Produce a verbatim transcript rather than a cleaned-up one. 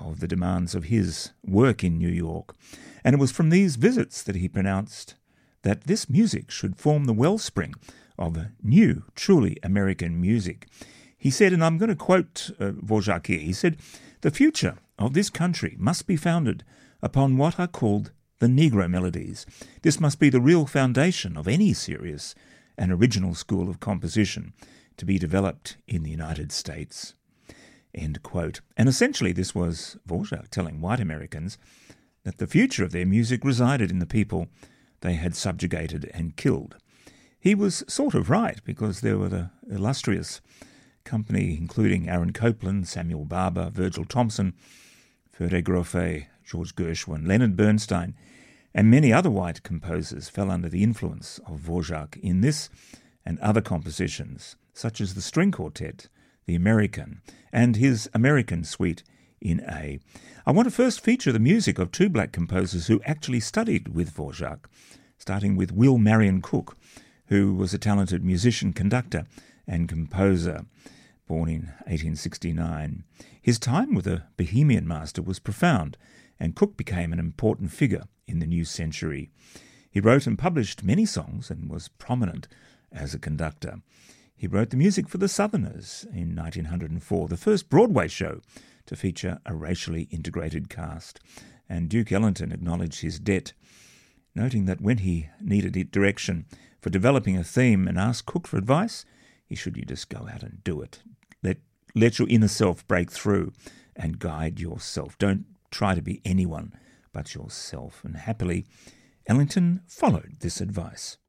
of the demands of his work in New York. And it was from these visits that he pronounced that this music should form the wellspring of new, truly American music. He said, and I'm going to quote uh, Dvorak here, he said, "The future of this country must be founded upon what are called the Negro melodies. This must be the real foundation of any serious and original school of composition to be developed in the United States." End quote. And essentially this was Dvorak telling white Americans that the future of their music resided in the people they had subjugated and killed. He was sort of right, because there were the illustrious company including Aaron Copland, Samuel Barber, Virgil Thompson, Ferde Grofe, George Gershwin, Leonard Bernstein, and many other white composers fell under the influence of Dvorak in this and other compositions, such as the String Quartet, the American, and his American Suite in A. I want to first feature the music of two black composers who actually studied with Dvorak, starting with Will Marion Cook, who was a talented musician, conductor, and composer, born in eighteen sixty-nine. His time with the Bohemian master was profound, and Cook became an important figure in the new century. He wrote and published many songs and was prominent as a conductor. He wrote the music for The Southerners in nineteen oh four, the first Broadway show to feature a racially integrated cast, and Duke Ellington acknowledged his debt, noting that when he needed direction for developing a theme and asked Cook for advice, he should you just go out and do it. Let, let your inner self break through and guide yourself. Don't try to be anyone but yourself. And happily, Ellington followed this advice.